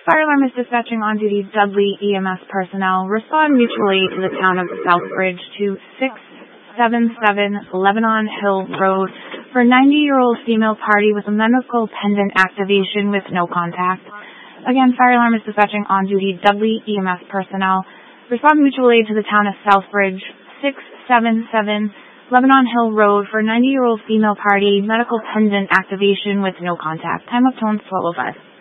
Fire alarm is dispatching on duty Dudley EMS personnel. Respond mutually to the town of Southbridge to 677 Lebanon Hill Road for a 90-year-old female party with a medical pendant activation with no contact. Again, fire alarm is dispatching on duty Dudley EMS personnel. Respond mutually to the town of Southbridge 677 Lebanon Hill Road for a 90-year-old female party, medical pendant activation with no contact. Time of tone 12:05.